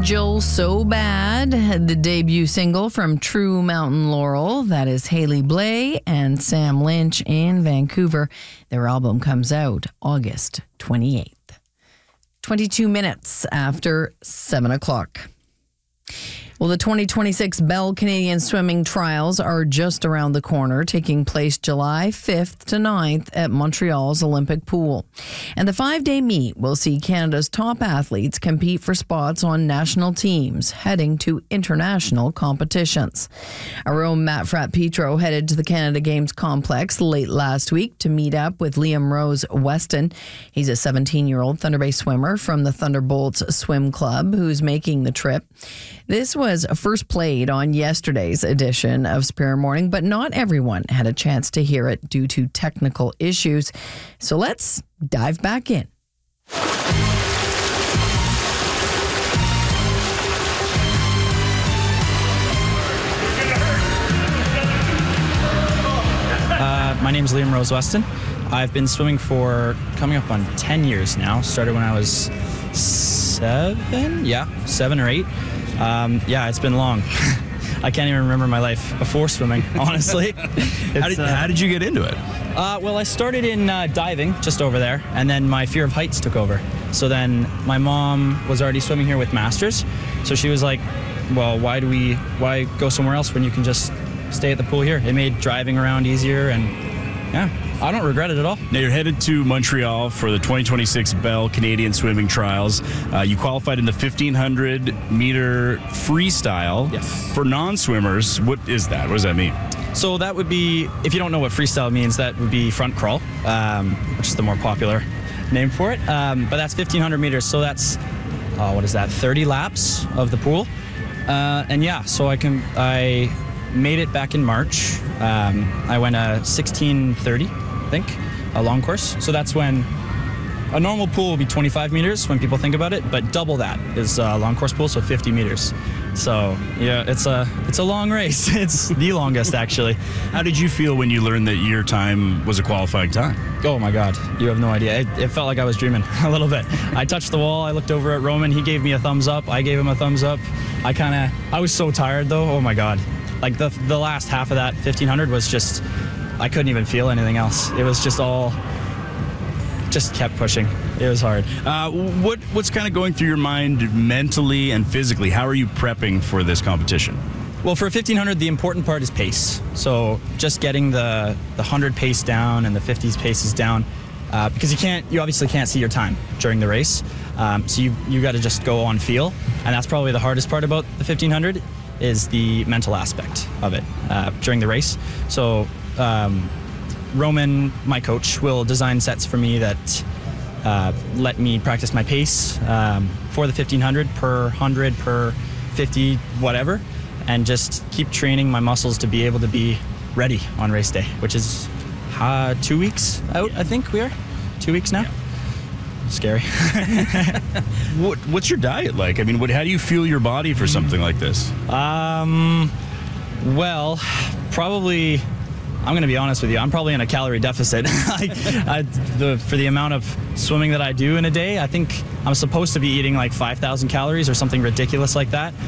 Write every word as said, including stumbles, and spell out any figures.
Angel So Bad, the debut single from True Mountain Laurel. That is Haley Blay and Sam Lynch in Vancouver. Their album comes out August twenty-eighth. twenty-two minutes after seven o'clock. Well, the twenty twenty-six Bell Canadian Swimming Trials are just around the corner, taking place July fifth to ninth at Montreal's Olympic Pool. And the five-day meet will see Canada's top athletes compete for spots on national teams, heading to international competitions. Our own Matt Fratt-Petro headed to the Canada Games complex late last week to meet up with Liam Rose Weston. He's a seventeen-year-old Thunder Bay swimmer from the Thunderbolts Swim Club who's making the trip. This was first played on yesterday's edition of Superior Morning, but not everyone had a chance to hear it due to technical issues. So let's dive back in. Uh, my name is Liam Rose Weston. I've been swimming for coming up on ten years now. Started when I was seven, yeah, seven or eight. Um, yeah, it's been long. I can't even remember my life before swimming, honestly. how, did, uh, how did you get into it? Uh, well, I started in uh, diving just over there, and then my fear of heights took over. So then my mom was already swimming here with Masters, so she was like, well, why do we, why go somewhere else when you can just stay at the pool here? It made driving around easier, and yeah, I don't regret it at all. Now you're headed to Montreal for the twenty twenty-six Bell Canadian Swimming Trials. Uh, you qualified in the fifteen hundred meter freestyle. Yes. For non-swimmers, what is that? What does that mean? So that would be, if you don't know what freestyle means, that would be front crawl, um, which is the more popular name for it. Um, but that's fifteen hundred meters, so that's, uh, what is that, thirty laps of the pool. Uh, and yeah, so I can, I made it back in March. Um, I went a sixteen thirty, I think, a long course. So that's when a normal pool will be twenty-five meters when people think about it, but double that is a long course pool, so fifty meters. So yeah, it's a it's a long race. It's the longest, actually. How did you feel when you learned that your time was a qualifying time? Oh my God, you have no idea. It, it felt like I was dreaming a little bit. I touched the wall, I looked over at Roman, he gave me a thumbs up, I gave him a thumbs up. I kind of, I was so tired though, oh my God. Like the the last half of that fifteen hundred was just, I couldn't even feel anything else. It was just all, just kept pushing. It was hard. Uh, what What's kind of going through your mind mentally and physically? How are you prepping for this competition? Well, for fifteen hundred, the important part is pace. So just getting the, the one hundred pace down and the fifties paces down, uh, because you can't, you obviously can't see your time during the race. Um, so you, you got to just go on feel. And that's probably the hardest part about the fifteen hundred. Is the mental aspect of it uh, during the race. So um, Roman, my coach, will design sets for me that uh, let me practice my pace um, for the fifteen hundred, per one hundred, per fifty, whatever, and just keep training my muscles to be able to be ready on race day, which is uh, two weeks out, I think we are. Two weeks now. Yeah. Scary. what, what's your diet like? I mean, what, how do you fuel your body for something like this? Um, well, probably, I'm going to be honest with you, I'm probably in a calorie deficit. like, I, the, for the amount of swimming that I do in a day, I think I'm supposed to be eating like five thousand calories or something ridiculous like that.